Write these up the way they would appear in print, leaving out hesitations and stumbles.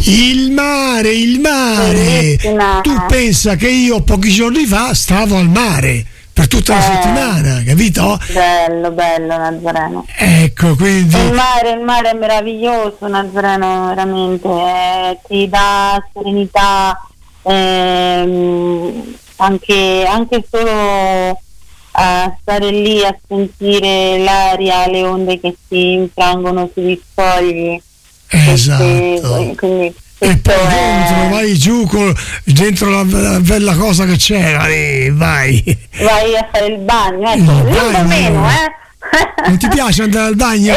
Il mare. Bellissima. Tu pensa che io pochi giorni fa stavo al mare per tutta la settimana, capito? Bello Nazareno. Ecco, quindi Il mare è meraviglioso, Nazareno, veramente, ti dà serenità, anche solo a stare lì a sentire l'aria, le onde che si infrangono sugli scogli. esatto. Quindi E poi dentro vai giù dentro la bella cosa che c'era, vai vai a fare il bagno, ecco, Il lì bagno. meno, Non ti piace andare al bagno?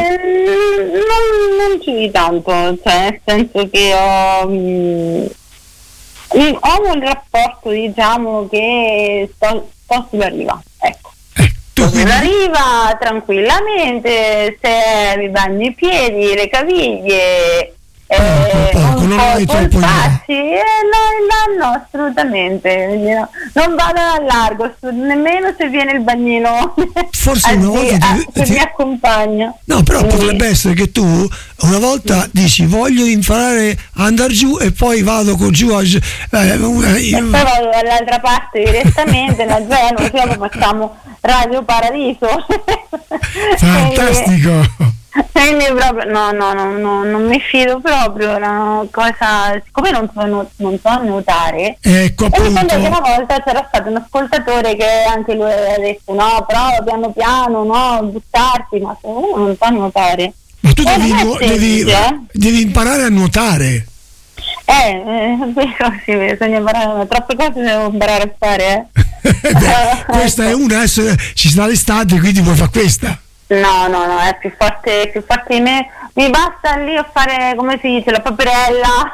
non più di tanto, cioè nel senso che ho un rapporto, diciamo, che sto sulla riva, ecco. Sulla riva tranquillamente, se mi bagno i piedi, le caviglie, poco, non hai troppo no, assolutamente, non vado al largo, nemmeno se viene il bagnino forse una volta che mi accompagna. No, però potrebbe essere che tu una volta dici voglio imparare a andare giù e poi vado con giù e poi vado dall'altra parte direttamente, così facciamo Radio Paradiso. Fantastico. Quindi proprio non mi fido proprio, una cosa, siccome non so nuotare, ecco, e mi sembra che una volta c'era stato un ascoltatore che anche lui aveva detto no, prova piano piano, no, buttarti, ma se uno non sa nuotare, ma tu devi imparare a nuotare. Sì, bisogna imparare, troppe cose devo imparare a fare. Questa è una, adesso ci sarà l'estate, quindi puoi fare questa. No, è più forte di me. Mi basta lì a fare, come si dice, la paperella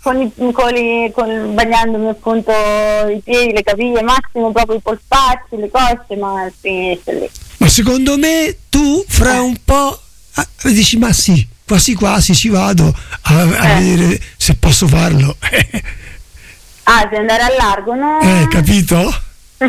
bagnandomi appunto i piedi, le caviglie, massimo proprio i polpacci, le cosce, ma finisce lì. Ma secondo me tu fra un po' dici ma sì, quasi ci vado a vedere se posso farlo. Se andare al largo, no? Capito?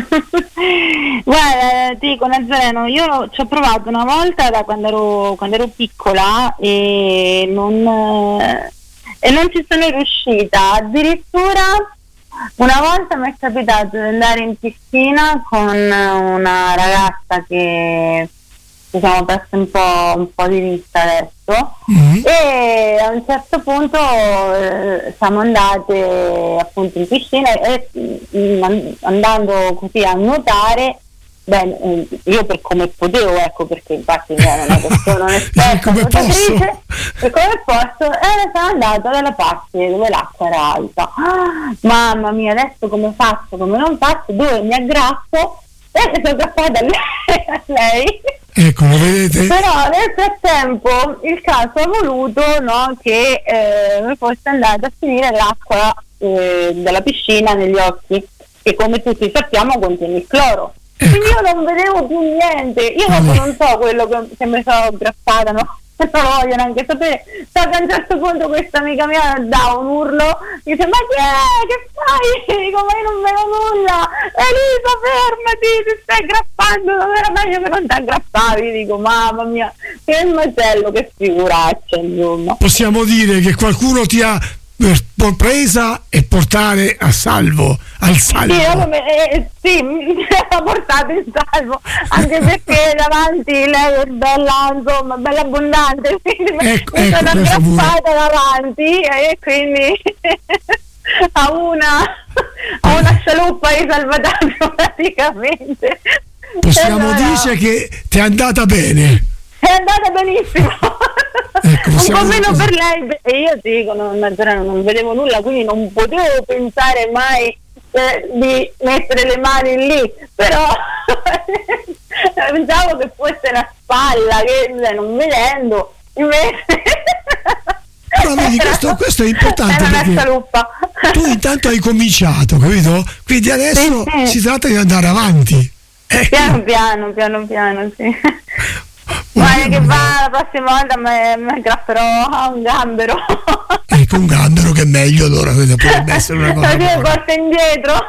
Guarda, ti dico Nazareno, io ci ho provato una volta da quando ero piccola e non ci sono riuscita. Addirittura una volta mi è capitato di andare in piscina con una ragazza che ci siamo persi un po' di vista adesso, e a un certo punto siamo andate appunto in piscina e andando così a nuotare, io per come potevo, ecco, perché infatti non è una persona un'esperta nuotatrice, per come posso, sono andata dalla parte dove l'acqua era alta. Mamma mia, adesso come faccio, come non faccio, dove mi aggrappo? E sono aggrappata a lei. Ecco, lo vedete? Però nel frattempo il caso ha voluto, no, che mi fosse andata a finire l'acqua della piscina negli occhi, che come tutti sappiamo contiene il cloro. Quindi io non vedevo più niente, io non so quello che mi sono aggrappata, no? Non lo voglio neanche sapere. So che a un certo punto questa amica mia dà un urlo, dice ma che fai? Dico ma io non vedo nulla. Elisa, fermati, ti stai aggrappando, non era meglio che non ti aggrappavi? Dico mamma mia, che macello, che figuraccia, insomma. Possiamo dire che qualcuno ti ha presa e portare al salvo. Sì, mi ha portato in salvo, anche perché davanti lei è bella, insomma, bella abbondante, quindi mi sono aggrappata davanti e quindi a una scialuppa di salvataggio praticamente. Possiamo dire che ti è andata bene. È andata benissimo. Ecco, un po' meno per lei, e io ti dico, non vedevo nulla, quindi non potevo pensare mai di mettere le mani lì, però pensavo che fosse la spalla, che non vedendo invece però vedi, questo è importante, perché tu intanto hai cominciato, capito? Quindi adesso si tratta di andare avanti, piano piano, sì. Guarda che la prossima volta mi aggrapperò a un gambero. Ecco, un gambero che è meglio, allora potrebbe essere una cosa. Io porto indietro.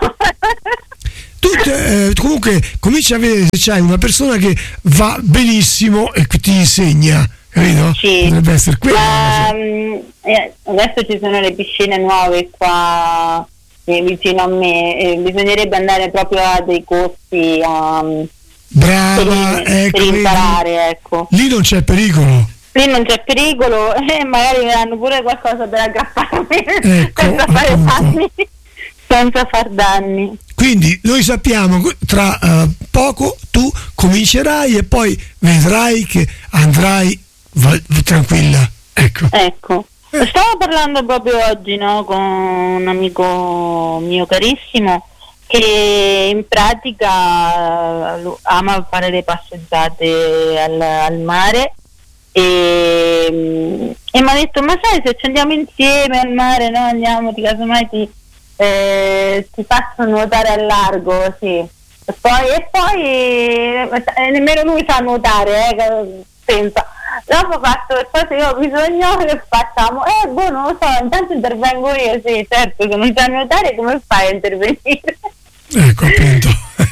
Tu comunque cominci a vedere se c'hai una persona che va benissimo e che ti insegna, capito? Sì. Potrebbe essere quello. adesso ci sono le piscine nuove qua vicino a me, bisognerebbe andare proprio a dei corsi brava, per imparare, ecco. Lì non c'è pericolo. Lì non c'è pericolo e magari mi danno pure qualcosa per aggrapparmi, ecco, senza fare danni. Senza far danni. Quindi noi sappiamo tra poco tu comincerai e poi vedrai che andrai tranquilla. Ecco. Stavo parlando proprio oggi, no, con un amico mio carissimo che in pratica ama fare le passeggiate al mare e mi ha detto: ma sai, se ci andiamo insieme al mare, no, andiamo, ti casomai ti faccio nuotare al largo, sì. E poi nemmeno lui sa nuotare, pensa. Dopo ho fatto, e poi se io ho bisogno, che facciamo? Non lo so, intanto intervengo io, sì, certo, se non sai nuotare come fai a intervenire? Ecco, appunto.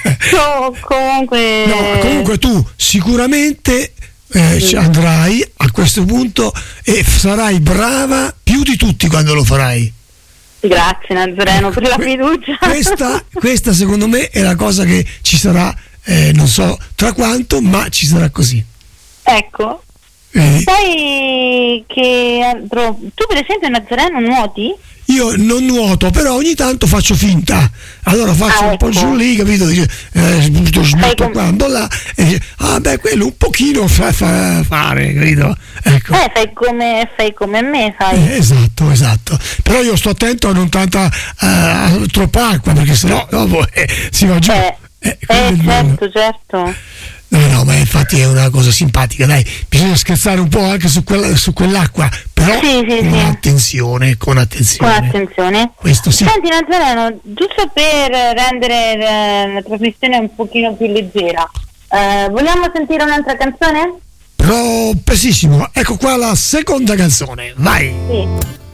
Comunque tu sicuramente ci andrai a questo punto e sarai brava più di tutti quando lo farai. Grazie Nazareno per la fiducia. Questa secondo me è la cosa che ci sarà, non so tra quanto, ma ci sarà così. Ecco. Poi che altro? Tu per esempio Nazareno nuoti? Io non nuoto, però ogni tanto faccio finta, allora faccio un po' giù lì, capito? Smetto quando là, quello un pochino fa fare, capito? Ecco. Fai come me, fai. Esatto, però io sto attento a non tanta troppa acqua, perché sennò dopo si va giù. Certo. No, ma infatti è una cosa simpatica, dai, bisogna scherzare un po' anche su quell'acqua, però con attenzione. Questo sì. Senti Nazareno, giusto per rendere la trasmissione un pochino più leggera, vogliamo sentire un'altra canzone? Però prestissimo, ecco qua la seconda canzone, vai! Sì.